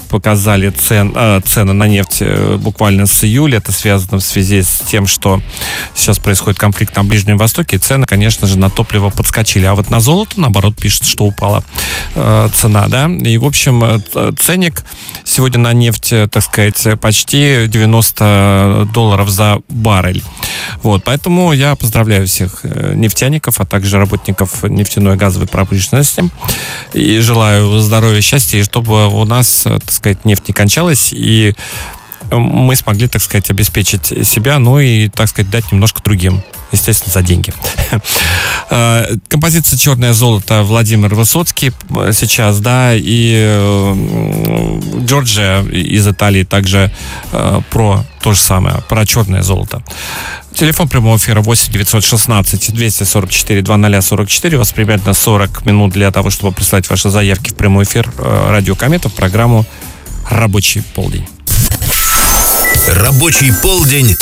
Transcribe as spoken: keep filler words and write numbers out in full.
показали цен, э, цены на нефть э, буквально с июля. Это связано в связи с тем, что сейчас происходит конфликт на Ближнем Востоке. И цены, конечно же, на топливо подскочили. А вот на золото, наоборот, пишет, что упала э, цена, да. И, в общем, э, ценник сегодня на нефть, э, так сказать, почти девяносто долларов за баррель. Вот, поэтому я поздравляю всех нефтяников, а также работников нефтяной и газовой промышленности. И желаю здоровья, счастья, и чтобы у нас, так сказать, нефть не кончалась, и мы смогли, так сказать, обеспечить себя, ну и, так сказать, дать немножко другим, естественно, за деньги. Композиция «Черное золото» Владимир Высоцкий сейчас, да, и Джорджия из Италии также про то же самое, про черное золото. Телефон прямого эфира восемь девятьсот шестнадцать двести сорок четыре двадцать сорок четыре. У вас примерно сорок минут для того, чтобы прислать ваши заявки в прямой эфир радио Комета в программу «Рабочий полдень». Рабочий полдень